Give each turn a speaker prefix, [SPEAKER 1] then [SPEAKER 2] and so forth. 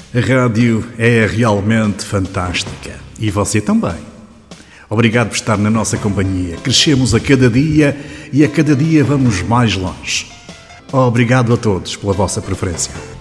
[SPEAKER 1] A rádio é realmente fantástica. E você também. Obrigado por estar na nossa companhia. Crescemos a cada dia e a cada dia vamos mais longe. Obrigado a todos pela vossa preferência.